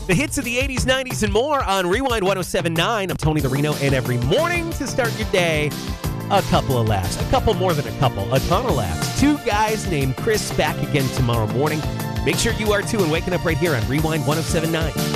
The hits of the 80s, 90s, and more on Rewind 107.9. I'm Tony the Reno, and every morning to start your day, a couple of laughs. A couple more than a couple. A ton of laughs. Two guys named Chris back again tomorrow morning. Make sure you are too and waking up right here on Rewind 107.9.